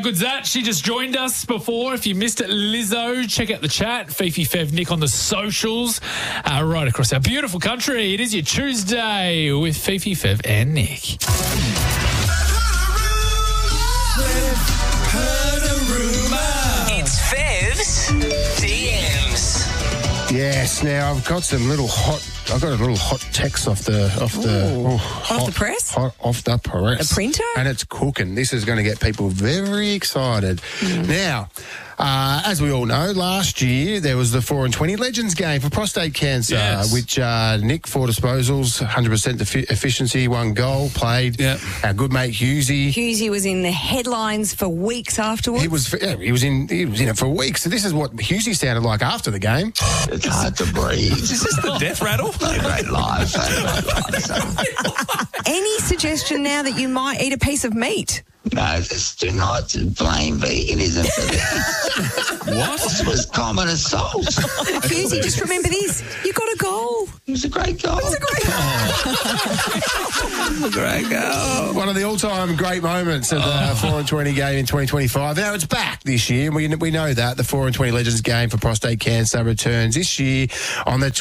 good's that? She just joined us before. If you missed it, Lizzo, check out the chat. Fifi, Fev, Nick on the socials. Right across our beautiful country. It is your Tuesday with Fifi, Fev and Nick. It's Fev's DMs. Yes, now I've got a little hot text off the press? Off the press. The printer? And it's cooking. This is going to get people very excited. Now, as we all know, last year there was the 4 and 20 Legends game for prostate cancer, which Nick, 4 disposals, 100% efficiency, 1 goal, played. Yeah. Our good mate Hughesy. Hughesy was in the headlines for weeks afterwards. He was in it for weeks. So this is what Hughesy sounded like after the game. It's hard to breathe. Is this the death rattle? Great life. Any suggestion now that you might eat a piece of meat? No, just do not blame veganism for this. What? This was common assault. Hughesy, just remember this. You got a goal. It was a great goal. It was a great Great goal. One of the all-time great moments of the 4 and 20 game in 2025. Now it's back this year. We know that. The 4 and 20 Legends game for prostate cancer returns this year on the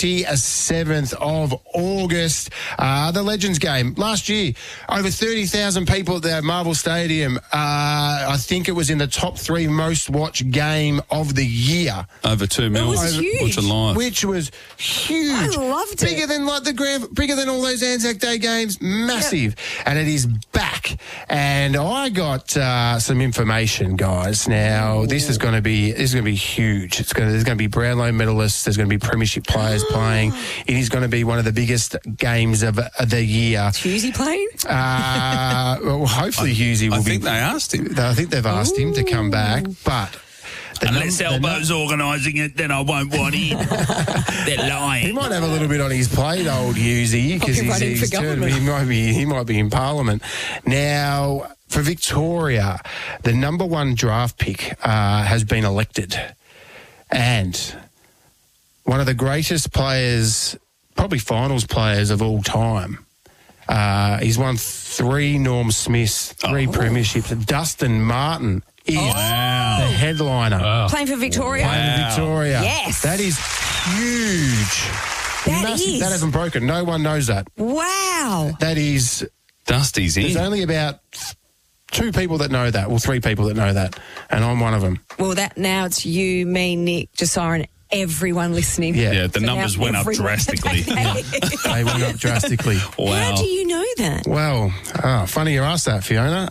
27th of August. The Legends game. Last year, over 30,000 people at the Marvel Stadium. I think it was in the top 3 most watched game of the year. Over 2 million. It was huge. Watching live. Which was huge. I loved bigger it. than bigger than all those Anzac Day games. Massive. And it is back. And I got some information, guys. Now this is going to be huge. There's going to be Brownlow medalists. There's going to be premiership players playing. It is going to be one of the biggest games of the year. Is Hughesy playing? Well, hopefully Hughesy will I be. think they asked him. I think they've asked him to come back, but. Unless Elbow's organising it, then I won't want it. They're He lying. might have a little bit on his plate, old Hughesy, because running for government. he might be in Parliament. Now, for Victoria, the number 1 draft pick has been elected. And one of the greatest players, probably finals players of all time, he's won 3 Norm Smiths, 3 premierships. Dustin Martin is the headliner. Playing for Victoria? Playing for Victoria. Yes. That is huge. That is. That hasn't broken. No one knows that. Wow. That is. Dusty's There's in. only about 2 people that know that, well, 3 people that know that, and I'm one of them. Well, now it's you, me, Nick, Josiah, and everyone listening. Yeah, the So numbers now went up everyone- drastically. They went up drastically. Wow. How do you know that? Well, funny you asked that, Fiona.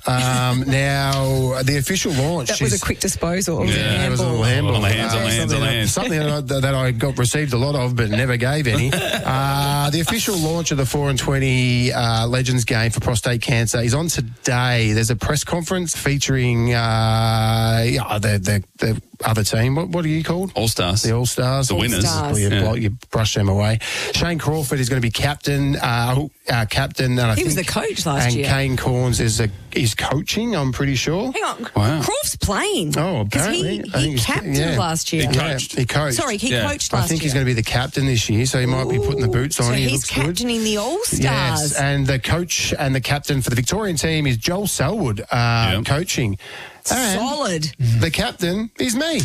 Now, the official launch That was is... a quick disposal. It was a Yeah, it was a little handball. handball. On the hands. Something that I received a lot of but never gave any. The official launch of the 4 and 20 Legends game for prostate cancer is on today. There's a press conference featuring the other team. What are you called? All-Stars. The All-Stars. The winners. All-Stars. You brush them away. Shane Crawford is going to be captain. And I He was think- the coach last and year. Kane Corns is coaching, I'm pretty sure. Hang on. Wow. Croft's playing. Oh, 'Cause apparently. I think He he's- captained yeah. last year. He coached. He coached. Sorry, he Yeah. coached last I think year. he's going to be the captain this year, so he might be putting the boots on. So He he's looks good. captaining the All-Stars. Yes, and the coach and the captain for the Victorian team is Joel Selwood coaching. And Solid. the captain is me.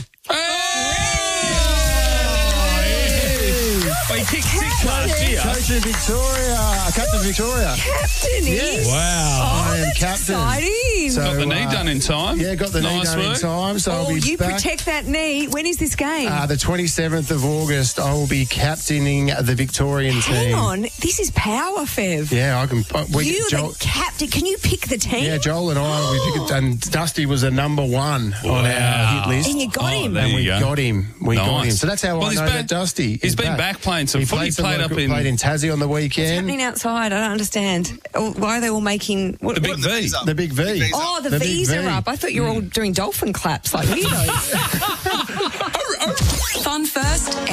Well, he kicked 6 last year. Coach of Victoria. Captain Victoria. Captain Yes. is. Wow. Oh, I am that's captain. exciting. So, Got the knee done in time. Yeah, got the knee Nice done in work. time. So I'll be you back. protect that knee. When is this game? The 27th of August, I will be captaining the Victorian team. Hang on. This is power, Fev. Yeah, I can. You, the captain. Can you pick the team? Yeah, Joel and I, we picked it, and Dusty was the number 1 on our hit list. And you got him. there And you we go. got him. We got Nice. him. So that's how Well, I he's know back- that Dusty he's is been back playing some footy. He played played in Tassie on the weekend. Happening outside. I don't understand. Why are they all making The big V. The big V. Oh, the big V's are V. up. I thought you were all doing dolphin claps like weirdos. Fun first.